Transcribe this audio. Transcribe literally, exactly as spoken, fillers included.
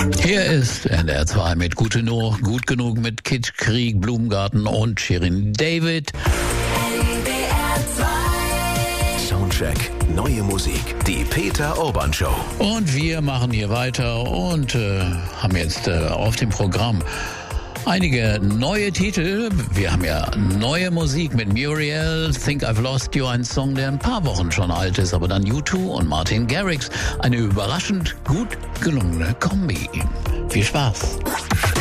Hier ist N D R zwei mit Gute Nur, gut genug mit Kid Krieg, Blumengarten und Shirin David. N D R zwei Soundcheck, neue Musik, die Peter Urban Show. Und wir machen hier weiter und äh, haben jetzt äh, auf dem Programm einige neue Titel. Wir haben ja neue Musik mit Muriel, Think I've Lost You, ein Song, der ein paar Wochen schon alt ist, aber dann U zwei und Martin Garrix. Eine überraschend gut gelungene Kombi. Viel Spaß.